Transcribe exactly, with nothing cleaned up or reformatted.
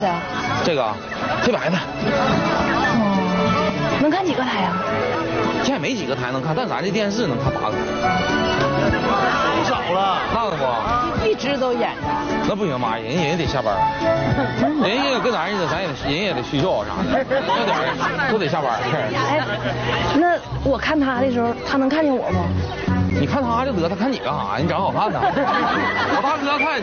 这个黑白的。 哦，能看几个台啊？ 现在没几个台能看，但咱这电视能看八个。 不少了， 那个不， 一直都演着。 那不行妈，人人也得下班，人也跟咱似的，咱也人也得睡觉啥的，那点儿都得下班。 哎，那我看他的时候，他能看见我不？ 你看他就得，他看你干啥？你长好看呢。我大哥看。